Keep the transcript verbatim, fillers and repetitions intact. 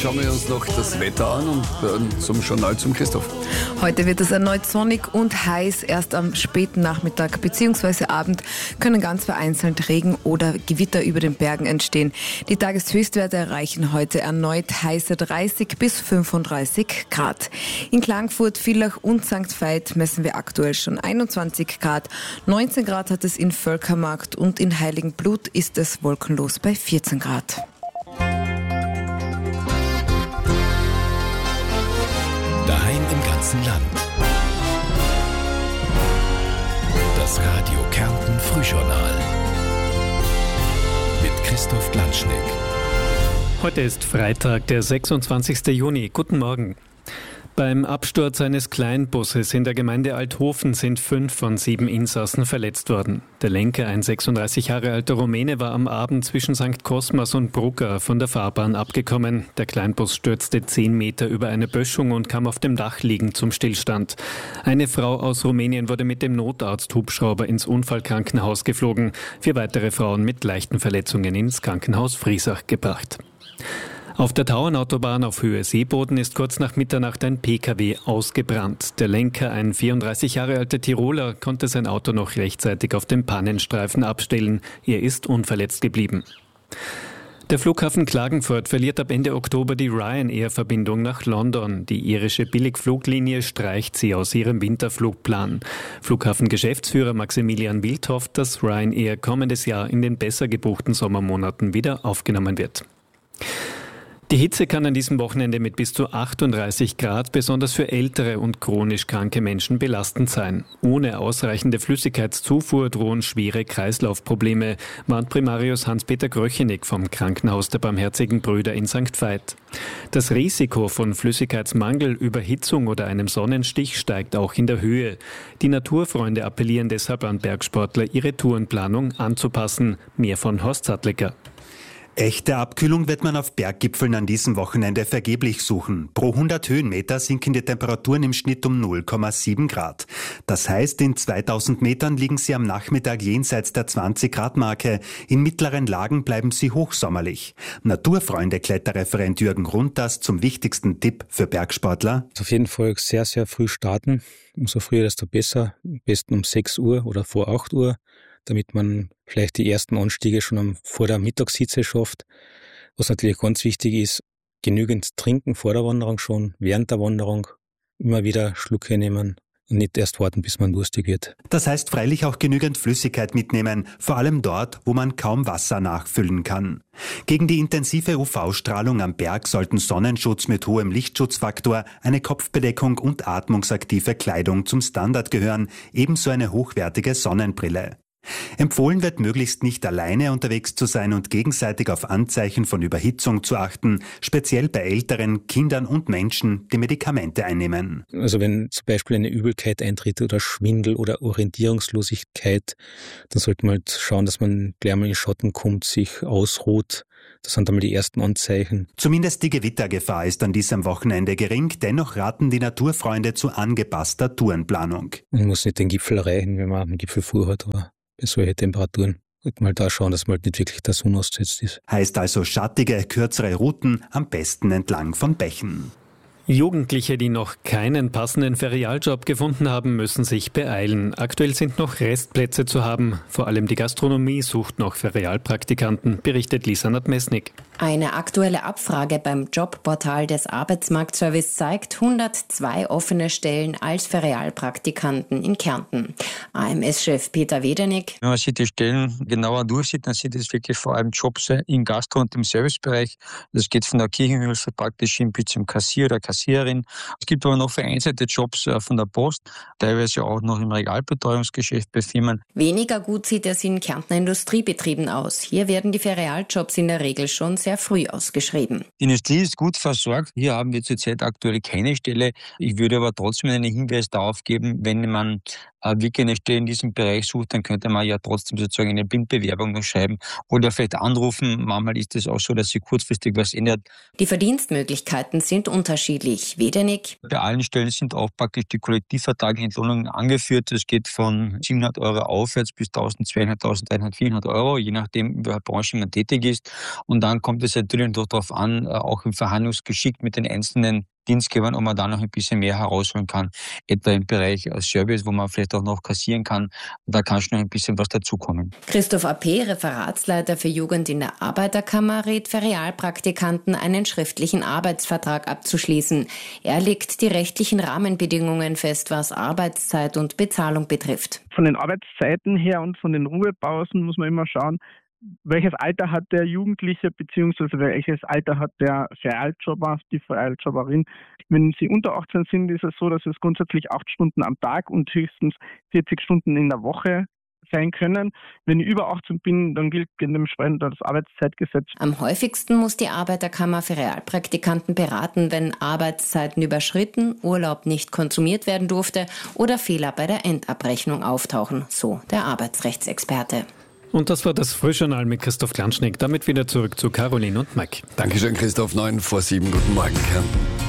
Schauen wir uns noch das Wetter an und dann zum Journal zum Christoph. Heute wird es erneut sonnig und heiß. Erst am späten Nachmittag bzw. Abend können ganz vereinzelt Regen oder Gewitter über den Bergen entstehen. Die Tageshöchstwerte erreichen heute erneut heiße dreißig bis fünfunddreißig Grad. In Klagenfurt, Villach und Sankt Veit messen wir aktuell schon einundzwanzig Grad. neunzehn Grad hat es in Völkermarkt und in Heiligenblut ist es wolkenlos bei vierzehn Grad. Daheim im ganzen Land. Das Radio Kärnten Frühjournal mit Christoph Glanschnick. Heute ist Freitag, der sechsundzwanzigsten Juni. Guten Morgen. Beim Absturz eines Kleinbusses in der Gemeinde Althofen sind fünf von sieben Insassen verletzt worden. Der Lenker, ein sechsunddreißig Jahre alter Rumäne, war am Abend zwischen Sankt Cosmas und Brugger von der Fahrbahn abgekommen. Der Kleinbus stürzte zehn Meter über eine Böschung und kam auf dem Dach liegend zum Stillstand. Eine Frau aus Rumänien wurde mit dem Notarzt-Hubschrauber ins Unfallkrankenhaus geflogen. Vier weitere Frauen mit leichten Verletzungen ins Krankenhaus Friesach gebracht. Auf der Tauernautobahn auf Höhe Seeboden ist kurz nach Mitternacht ein P K W ausgebrannt. Der Lenker, ein vierunddreißig Jahre alter Tiroler, konnte sein Auto noch rechtzeitig auf dem Pannenstreifen abstellen. Er ist unverletzt geblieben. Der Flughafen Klagenfurt verliert ab Ende Oktober die Ryanair-Verbindung nach London. Die irische Billigfluglinie streicht sie aus ihrem Winterflugplan. Flughafengeschäftsführer Maximilian Wild hofft, dass Ryanair kommendes Jahr in den besser gebuchten Sommermonaten wieder aufgenommen wird. Die Hitze kann an diesem Wochenende mit bis zu achtunddreißig Grad besonders für ältere und chronisch kranke Menschen belastend sein. Ohne ausreichende Flüssigkeitszufuhr drohen schwere Kreislaufprobleme, warnt Primarius Hans-Peter Gröchenig vom Krankenhaus der Barmherzigen Brüder in Sankt Veit. Das Risiko von Flüssigkeitsmangel, Überhitzung oder einem Sonnenstich steigt auch in der Höhe. Die Naturfreunde appellieren deshalb an Bergsportler, ihre Tourenplanung anzupassen. Mehr von Horst Sattlecker. Echte Abkühlung wird man auf Berggipfeln an diesem Wochenende vergeblich suchen. Pro hundert Höhenmeter sinken die Temperaturen im Schnitt um null Komma sieben Grad. Das heißt, in zweitausend Metern liegen sie am Nachmittag jenseits der zwanzig Grad Marke. In mittleren Lagen bleiben sie hochsommerlich. Naturfreunde-Kletterreferent Jürgen Runtas zum wichtigsten Tipp für Bergsportler. Auf jeden Fall sehr, sehr früh starten. Umso früher, desto besser. Am besten um sechs Uhr oder vor acht Uhr. Damit man vielleicht die ersten Anstiege schon vor der Mittagshitze schafft. Was natürlich ganz wichtig ist, genügend trinken vor der Wanderung schon, während der Wanderung immer wieder Schlucke nehmen und nicht erst warten, bis man durstig wird. Das heißt freilich auch genügend Flüssigkeit mitnehmen, vor allem dort, wo man kaum Wasser nachfüllen kann. Gegen die intensive U V-Strahlung am Berg sollten Sonnenschutz mit hohem Lichtschutzfaktor, eine Kopfbedeckung und atmungsaktive Kleidung zum Standard gehören, ebenso eine hochwertige Sonnenbrille. Empfohlen wird, möglichst nicht alleine unterwegs zu sein und gegenseitig auf Anzeichen von Überhitzung zu achten, speziell bei älteren, Kindern und Menschen, die Medikamente einnehmen. Also wenn zum Beispiel eine Übelkeit eintritt oder Schwindel oder Orientierungslosigkeit, dann sollte man halt schauen, dass man gleich mal in den Schatten kommt, sich ausruht. Das sind einmal die ersten Anzeichen. Zumindest die Gewittergefahr ist an diesem Wochenende gering, dennoch raten die Naturfreunde zu angepasster Tourenplanung. Man muss nicht den Gipfel erreichen, wenn man einen Gipfel vorhat, aber bei solchen Temperaturen sollte man halt da schauen, dass man halt nicht wirklich der Sonne ausgesetzt ist. Heißt also schattige, kürzere Routen, am besten entlang von Bächen. Jugendliche, die noch keinen passenden Ferialjob gefunden haben, müssen sich beeilen. Aktuell sind noch Restplätze zu haben. Vor allem die Gastronomie sucht noch Ferialpraktikanten, berichtet Lisa Nadmesnik. Eine aktuelle Abfrage beim Jobportal des Arbeitsmarktservice zeigt hundertzwei offene Stellen als Ferialpraktikanten in Kärnten. A M S-Chef Peter Wedernick. Wenn man sich die Stellen genauer durchsieht, dann sind es wirklich vor allem Jobs im Gastro- und im Servicebereich. Das geht von der Kirchenhilfe praktisch hin bis zum Kassier oder Kassiererin. Es gibt aber noch vereinzelte Jobs von der Post, teilweise auch noch im Regalbetreuungsgeschäft bei Firmen. Weniger gut sieht es in Kärntner Industriebetrieben aus. Hier werden die Ferialjobs in der Regel schon sehr früh ausgeschrieben. Die Industrie ist gut versorgt. Hier haben wir zurzeit aktuell keine Stelle. Ich würde aber trotzdem einen Hinweis darauf geben, wenn man wirklich eine Stelle in diesem Bereich sucht, dann könnte man ja trotzdem sozusagen eine Blindbewerbung noch schreiben oder vielleicht anrufen. Manchmal ist es auch so, dass sich kurzfristig was ändert. Die Verdienstmöglichkeiten sind unterschiedlich. Wedenig: Bei allen Stellen sind auch praktisch die kollektivvertraglichen Entlohnungen angeführt. Es geht von siebenhundert Euro aufwärts bis eintausendzweihundert, eintausenddreihundert, vierhundert Euro, je nachdem, in welcher Branche man tätig ist. Und dann kommt es natürlich noch darauf an, auch im Verhandlungsgeschick mit den einzelnen Dienstgebern, ob man da noch ein bisschen mehr herausholen kann. Etwa im Bereich Service, wo man vielleicht auch noch kassieren kann. Da kann schon noch ein bisschen was dazukommen. Christoph A P., Referatsleiter für Jugend in der Arbeiterkammer, rät Ferialpraktikanten, einen schriftlichen Arbeitsvertrag abzuschließen. Er legt die rechtlichen Rahmenbedingungen fest, was Arbeitszeit und Bezahlung betrifft. Von den Arbeitszeiten her und von den Ruhepausen muss man immer schauen, welches Alter hat der Jugendliche beziehungsweise welches Alter hat der Ferialjobber, die Ferialjobberin. Wenn sie unter achtzehn sind, ist es so, dass es grundsätzlich acht Stunden am Tag und höchstens vierzig Stunden in der Woche sein können. Wenn ich über achtzehn bin, dann gilt dementsprechend das Arbeitszeitgesetz. Am häufigsten muss die Arbeiterkammer Ferialpraktikanten beraten, wenn Arbeitszeiten überschritten, Urlaub nicht konsumiert werden durfte oder Fehler bei der Endabrechnung auftauchen, so der Arbeitsrechtsexperte. Und das war das Frühjournal mit Christoph Klanschnick. Damit wieder zurück zu Caroline und Mike. Dankeschön, Christoph. neun vor sieben. Guten Morgen, Kärnten.